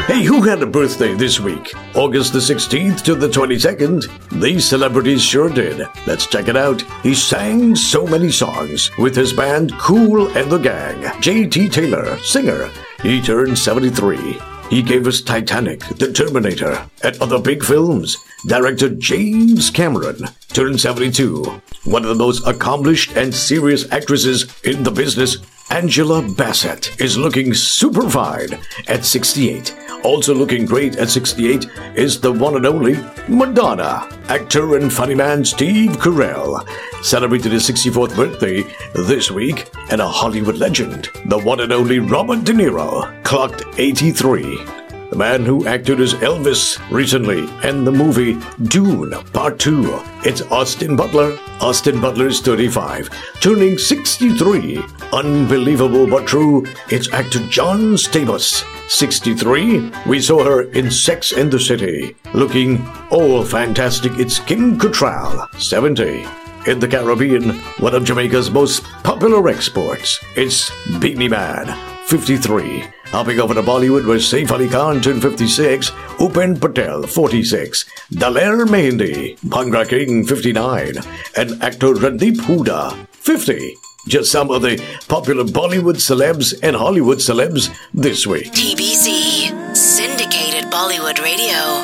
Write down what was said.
Hey, who had a birthday this week? August the 16th to the 22nd? These celebrities sure did. Let's check it out. He sang so many songs with his band Kool and the Gang. J.T. Taylor, singer. He turned 73. He gave us Titanic, The Terminator, and other big films. Director James Cameron turned 72. One of the most accomplished and serious actresses in the business, Angela Bassett, is looking super fine at 68. Also looking great at 68 is the one and only Madonna. Actor and funny man Steve Carell celebrated his 64th birthday this week, and a Hollywood legend, the one and only Robert De Niro, clocked 83. The man who acted as Elvis recently in the movie Dune Part 2. It's Austin Butler. Austin Butler is 35, turning 63. Unbelievable but true, it's actor John Stamos. 63, we saw her in Sex and the City. Looking all fantastic, it's Kim Cattrall. 70. In the Caribbean, one of Jamaica's most popular exports, it's Beenie Man. 53. Hopping over to Bollywood, where Saif Ali Khan turned 56, Upen Patel, 46, Daler Mehndi, Bhangra King, 59, and actor Randeep Hooda, 50. Just some of the popular Bollywood celebs and Hollywood celebs this week. TBC, Syndicated Bollywood Radio.